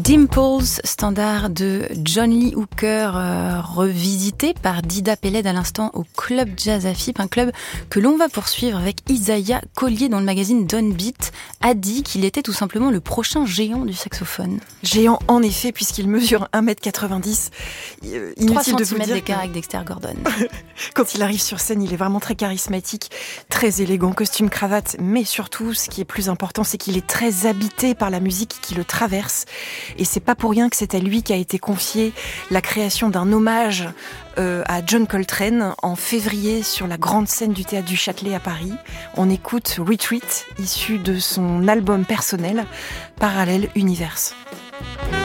Dimples, standard de John Lee Hooker, revisité par Dida Peled à l'instant au Club Jazz Afip, un club que l'on va poursuivre avec Isaiah Collier dont le magazine Downbeat a dit qu'il était tout simplement le prochain géant du saxophone. Géant en effet, puisqu'il mesure 1m90. 3 cm d'écart avec Dexter Gordon. Quand il arrive sur scène, il est vraiment très charismatique, très élégant, costume, cravate, mais surtout, ce qui est plus important, c'est qu'il est très habité par la musique qui le traverse. Et c'est pas pour rien que c'est à lui qu'a été confiée la création d'un hommage à John Coltrane en février sur la grande scène du Théâtre du Châtelet à Paris. On écoute Retreat, issu de son album personnel Parallel Universe.